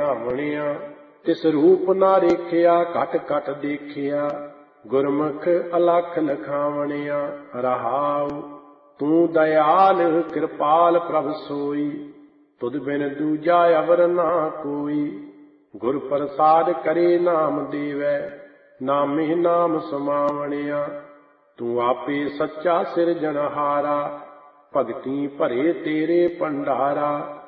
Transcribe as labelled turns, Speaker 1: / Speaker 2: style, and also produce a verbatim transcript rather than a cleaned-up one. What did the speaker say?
Speaker 1: ਧਿਆਵਣਿਆ। ਤਿਸ ਰੂਪ ਨਾ ਰੇਖਿਆ ਘਟ ਘਟ ਦੇਖਿਆ, ਗੁਰਮੁਖ ਅਲਖ ਲਖਾਵਣਿਆ। ਰਹਾਉ ਤੂੰ ਦਇਆਲ ਕਿਰਪਾਲ ਪ੍ਰਭ ਸੋਈ, ਤੁਧ ਬਿਨ ਦੂਜਾ ਅਵਰ ਨਾ ਕੋਈ। ਗੁਰ ਪ੍ਰਸਾਦ ਕਰੇ ਨਾਮ ਦੇਵੈ, ਨਾਮੇ ਨਾਮ ਸਮਾਵਣਿਆ। ਤੂੰ ਆਪੇ ਸੱਚਾ ਸਿਰਜਣਹਾਰਾ, ਭਗਤੀ ਭਰੇ ਤੇਰੇ ਭੰਡਾਰਾ।